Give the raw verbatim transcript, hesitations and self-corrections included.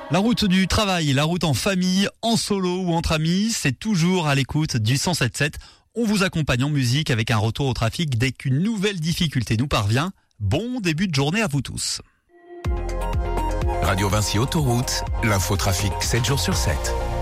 La route du travail, la route en famille, en solo ou entre amis, c'est toujours à l'écoute du cent sept sept. On vous accompagne en musique avec un retour au trafic dès qu'une nouvelle difficulté nous parvient. Bon début de journée à vous tous. Radio Vinci Autoroute, l'infotrafic sept jours sur sept.